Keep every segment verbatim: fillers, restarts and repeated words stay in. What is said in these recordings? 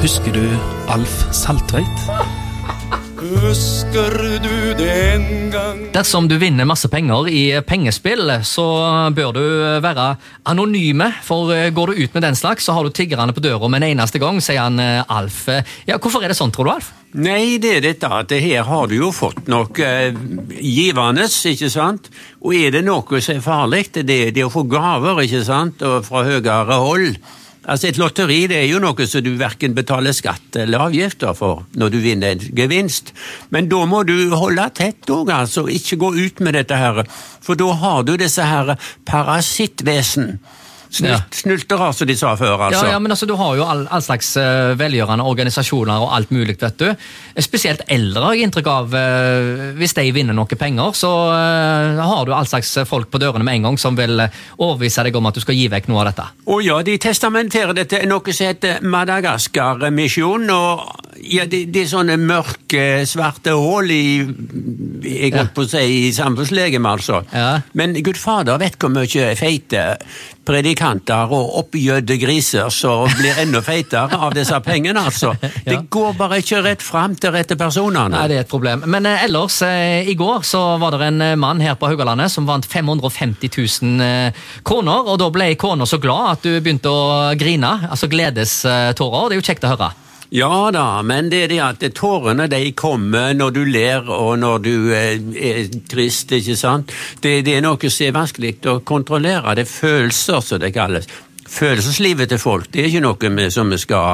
Husker du Alf Saltveit? Husker du den gang? Dersom du vinner masse penger i pengespill, så bør du være anonyme, for går du ut med den slags, så har du tiggerne på døra med en eneste gang, sier han Alf. Ja, hvorfor er det sånn, tror du, Alf? Nei, det er dette at det her har du jo fått noe eh, givende, ikke sant? Og er det noe som er farlig, det er det å få gaver, ikke sant? Og fra høyere hold. Altså et lotteri, det er jo noe som du hverken betaler skatt eller avgifter for når du vinner en gevinst. Men da må du holde tett også, altså, ikke gå ut med dette her. For da har du disse her parasittvesen. Snult, ja. Snulterer, som de sa før, altså. Ja, ja, men altså, du har jo all, all slags uh, velgjørende organisasjoner og alt mulig, vet du. Spesielt eldre har jeg inntrykk av, uh, hvis de vinner noen penger, så uh, har du all slags folk på dørene med en gang som vil overbevise deg om at du skal gi vekk noe av dette. Å ja, de testamenterer dette noe som heter Madagaskar-misjon, og ja, det, det er sånne mørke, svarte hål i, jeg holdt på å si, i samfunnslegeme, altså. Ja. Men Gud Fader vet hvor mye feite predikanter og oppgjødde griser som blir enda feitere av disse pengene, altså. Ja. Det går bare ikke rett frem til rette personene. Nei, det er et problem. Men eh, ellers, eh, i går så var det en mann her på Haugalandet som vant fem hundre og femti tusen eh, kroner, og da ble kona så glad at du begynte å grine, altså gledestårer. Det er jo kjekt å høre. Ja da, men det er det at tårene de kommer når du ler og når du eh, er trist, ikke sant? Det, det er noe som er vanskelig å kontrollere, det er følelser som det kalles. Følelseslivet til folk, det er ikke noe med, som vi skal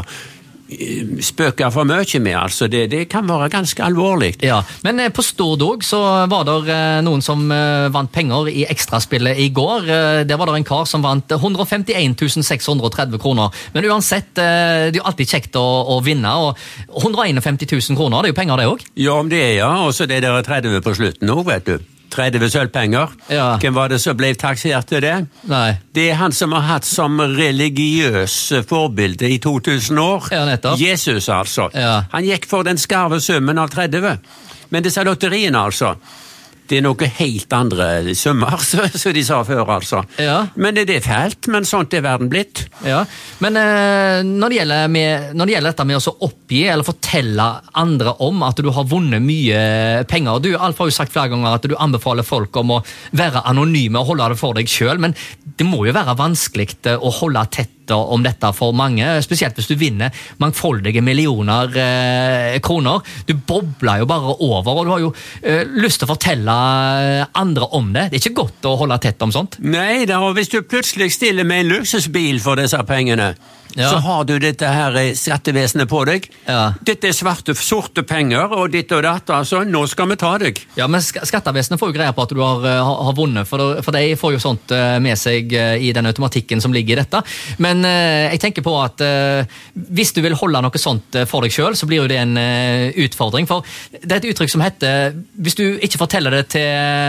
spøker for mye med, altså det, det kan være ganske alvorlig. Ja, men på Stordog så var det noen som vant penger i ekstraspillet i går. Der var det en kar som vant one hundred fifty-one thousand six hundred thirty kroner. Men uansett, det er jo alltid kjekt å, å vinne, og one hundred fifty thousand kroner, det er jo penger det også. Ja, om det er, ja, og så det der thirty på slutten også, vet du. thirty sølvpenger. Ja. Hvem var det som ble taksert til det? Nei. Det er han som har hatt som religiøs forbilde i to tusen år. Ja, nettopp. Jesus, altså. Ja. Han gikk for den skarve summen av thirty. Men disse lotteriene, altså, det er noe helt andre summer, som de sa før, altså. Ja. Men det er fælt, men sånt er verden blitt. Ja, men eh, når, det gjelder med, når det gjelder dette med å oppgi eller fortelle andre om at du har vunnet mye penger, du Alf har jo sagt flere ganger at du anbefaler folk om å være anonyme og holde det for deg selv, men det må jo være vanskelig å holde tett om dette for mange, spesielt hvis du vinner mangfoldige millioner eh, kroner. Du bobler jo bare over, og du har jo eh, lyst til å fortelle andre om det. Det er ikke godt å holde tett om sånt. Nei da, og hvis du plutselig stiller med en luksusbil for disse pengene, ja. Så har du dette her skattevesenet på deg. Ja. Dette er svarte, sorte penger, og ditt og datt, altså, nå skal vi ta deg. Ja, men skattevesenet får jo greie på at du har, har, har vunnet, for, for de får jo sånt med seg i den automatikken som ligger i dette. Men eh, jeg tenker på at eh, hvis du vil holde noe sånt for deg selv, så blir jo det en eh, utfordring, for det er et uttrykk som heter, hvis du ikke forteller det til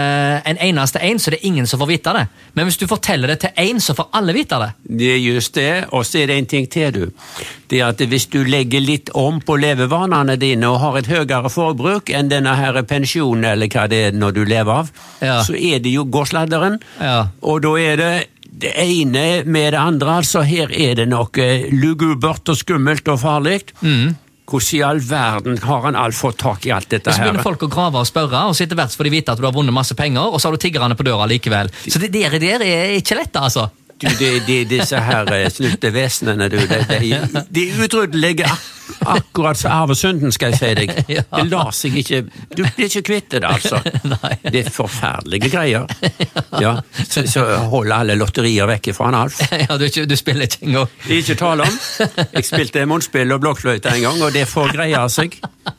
en eneste en, så er det ingen som får vite det. Men hvis du forteller det til en, så får alle vite det. Det er just det, og så er det en ting til du. Det er at hvis du legger litt om på levevanene dine og har et høyere forbruk enn denne her pensjonen eller hva det er når du lever av, ja. Så er det jo gåsladderen, ja. Og da er det det ene med det andre, altså her er det noe lugubert og skummelt og farlig. Mm. Hvordan i all verden har han alt fått tak i alt dette her? Så begynner folk å grave og spørre, og sitter verst for de vite at du har vunnet masse penger, og så har du tiggerne på døra likevel. Så det der, der er ikke lett, altså. Du, det, det, disse her snutte vesenene, du, det, det, de er utryddelige, akkurat som arvesynden, skal jeg si deg. Ja. Det lar seg ikke, du blir ikke kvitt det, altså. Det er forferdelige greier. Ja. Så, så hold alle lotterier vekke fra han, Alf. Ja, du, du spiller ikke en gang. Ikke tale om. Jeg spilte munnspill og blokkfløyte en gang, og det får greie seg.